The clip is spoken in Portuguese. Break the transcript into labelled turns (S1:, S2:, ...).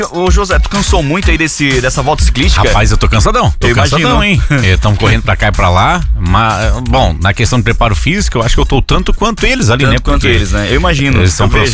S1: Ô José, tu cansou muito aí dessa volta ciclística?
S2: Rapaz, eu tô cansadão. Tô cansadão, hein? Estão correndo pra cá e pra lá. Mas, bom, na questão de preparo físico, eu acho que eu tô tanto quanto eles ali,
S1: Tanto
S2: né?
S1: quanto eles, né? Eu imagino.
S2: Eles são